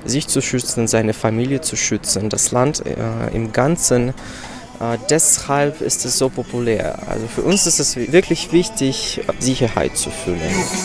sich zu schützen, seine Familie zu schützen, das Land im Ganzen. Deshalb ist es so populär. Also für uns ist es wirklich wichtig, Sicherheit zu fühlen.